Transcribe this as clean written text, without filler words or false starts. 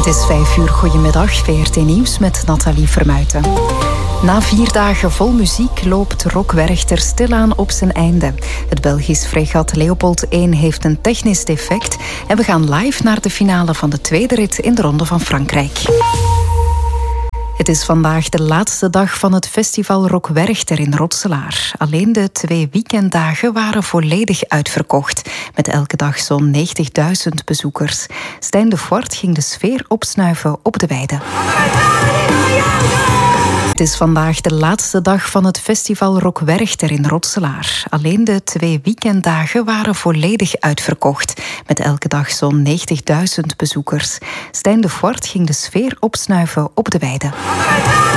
is 5 uur. Goedemiddag, VRT Nieuws met Nathalie Vermuijten. Na 4 dagen vol muziek loopt Rock Werchter stilaan op zijn einde. Het Belgisch fregat Leopold 1 heeft een technisch defect en we gaan live naar de finale van de tweede rit in de Ronde van Frankrijk. Het is vandaag de laatste dag van het festival Rock Werchter in Rotselaar. Alleen de 2 weekenddagen waren volledig uitverkocht, met elke dag zo'n 90.000 bezoekers. Stijn de Voort ging de sfeer opsnuiven op de weide. Het is vandaag de laatste dag van het festival Rock Werchter in Rotselaar. Alleen de 2 weekenddagen waren volledig uitverkocht, met elke dag zo'n 90.000 bezoekers. Stijn de Voort ging de sfeer opsnuiven op de weide.